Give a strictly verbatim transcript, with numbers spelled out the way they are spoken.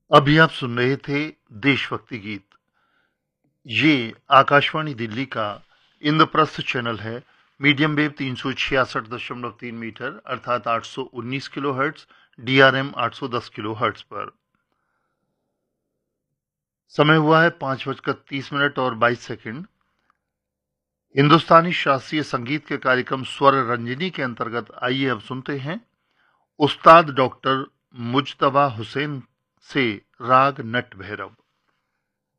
अभी आप सुन रहे थे देशभक्ति गीत। ये आकाशवाणी दिल्ली का इंद्रप्रस्थ चैनल है। मीडियम वेव तीन सौ छियासठ दशमलव तीन मीटर अर्थात आठ सौ उन्नीस किलो हर्ट्ज, डीआरएम आठ सौ दस किलो हर्ट्ज पर। समय हुआ है पांच बजकर तीस मिनट और बाईस सेकंड। हिंदुस्तानी शास्त्रीय संगीत के कार्यक्रम स्वर रंजनी के अंतर्गत आइए अब सुनते हैं उस्ताद डॉक्टर मुज्तबा हुसैन से राग नट भैरव।